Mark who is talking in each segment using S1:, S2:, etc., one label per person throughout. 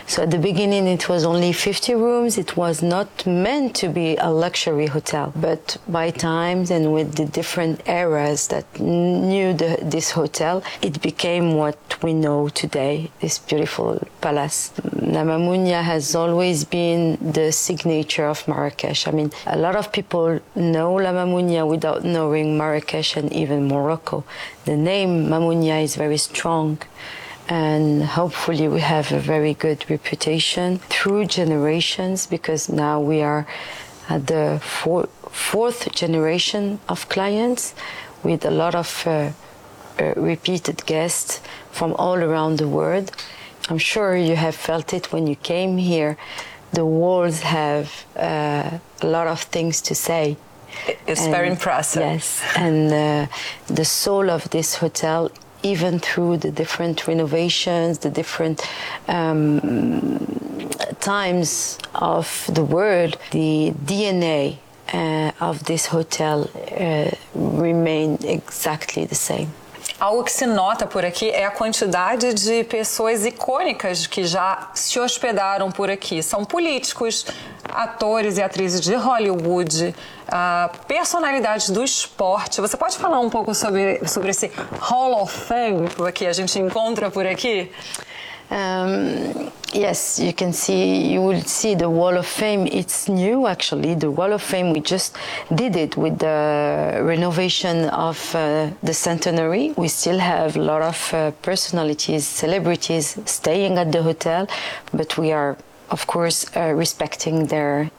S1: So at the beginning it was only 50 rooms. It was not meant to be a luxury hotel. But by times and with the different eras that knew this hotel, it became what we know today, this beautiful palace. La Mamounia has always been the signature of Marrakesh. I mean, a lot of people know La Mamounia without knowing Marrakesh and even Morocco. The name Mamounia is very strong, and hopefully we have a very good reputation through generations, because now we are at the fourth generation of clients with a lot of repeated guests from all around the world. I'm sure you have felt it when you came here. The walls have a lot of things to say.
S2: It's very impressive.
S1: Yes, and the soul of this hotel, even through the different renovations, the different times of the world, the DNA of this hotel remain exactly the same.
S2: Algo que se nota por aqui é a quantidade de pessoas icônicas que já se hospedaram por aqui. São políticos, atores e atrizes de Hollywood, personalidades do esporte. Você pode falar um pouco sobre esse Hall of Fame que a gente encontra por aqui?
S1: Yes, you will see the Wall of Fame. It's new, actually. The Wall of Fame, we just did it with the renovation of the Centenary. We still have a lot of personalities, celebrities staying at the hotel, but we are, of course, respecting their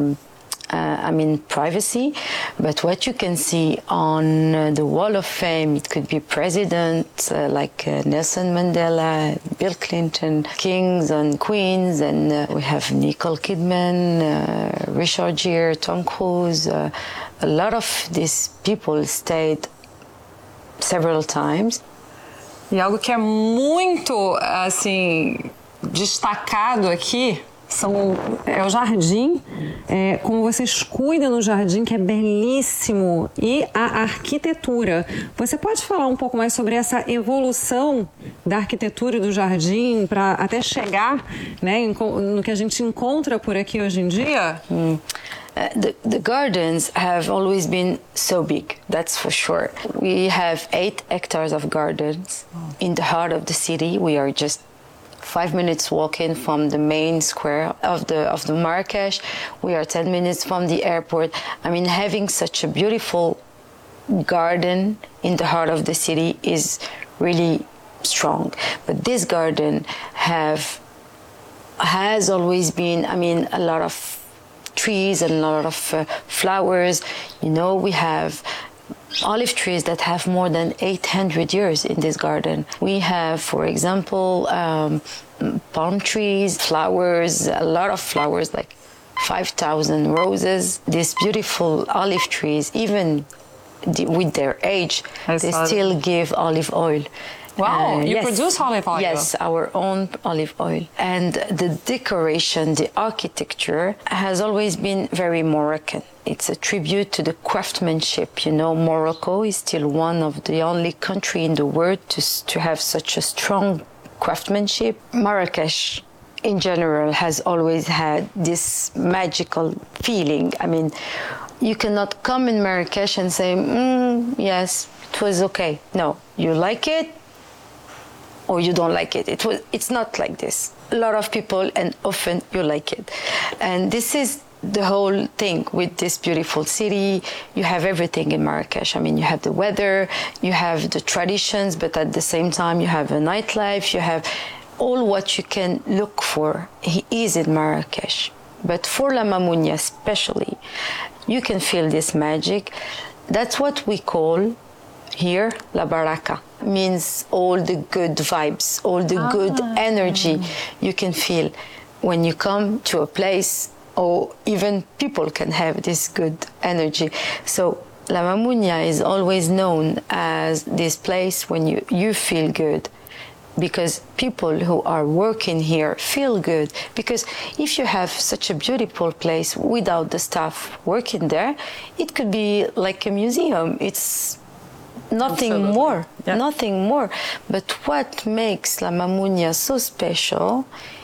S1: privacy. But what you can see on the Wall of Fame, it could be presidents like Nelson Mandela, Bill Clinton, kings and queens, and we have Nicole Kidman, Richard Gere, Tom Cruise. A lot of these people stayed several times.
S2: E algo que é muito, assim, destacado aqui é o jardim, como vocês cuidam do jardim, que é belíssimo, e a arquitetura. Você pode falar um pouco mais sobre essa evolução da arquitetura do jardim para até chegar, né, no que a gente encontra por aqui hoje em dia?
S1: The gardens have always been so big, that's for sure. We have 8 hectares of gardens in the heart of the city. We are just 5 minutes walking from the main square of the Marrakesh. We are 10 minutes from the airport. I mean, having such a beautiful garden in the heart of the city is really strong. But this garden has always been, I mean, a lot of trees and a lot of flowers. You know, we have olive trees that have more than 800 years in this garden. We have, for example, palm trees, flowers, a lot of flowers, like 5,000 roses. These beautiful olive trees, even with their age, they still give olive oil.
S2: Wow, you produce olive oil?
S1: Yes, our own olive oil. And the decoration, the architecture has always been very Moroccan. It's a tribute to the craftsmanship. You know, Morocco is still one of the only country in the world to have such a strong craftsmanship. Marrakesh, in general, has always had this magical feeling. I mean, you cannot come in Marrakesh and say, yes, it was okay. No, you like it, or you don't like it. It's not like this. A lot of people, and often you like it. And this is the whole thing with this beautiful city. You have everything in Marrakesh. I mean, you have the weather, you have the traditions, but at the same time you have a nightlife, you have all what you can look for is in Marrakesh. But for La Mamounia especially, you can feel this magic. That's what we call here La Baraka. Means all the good vibes, all the good energy you can feel when you come to a place, or even people can have this good energy. So La Mamounia is always known as this place when you feel good, because people who are working here feel good. Because if you have such a beautiful place without the staff working there, it could be like a museum. It's nothing more, nothing more. But what makes La Mamounia so special